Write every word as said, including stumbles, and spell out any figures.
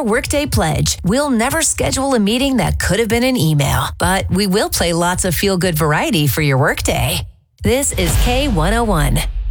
our Workday Pledge, we'll never schedule a meeting that could have been an email, but we will play lots of feel-good variety for your workday. This is K one oh one.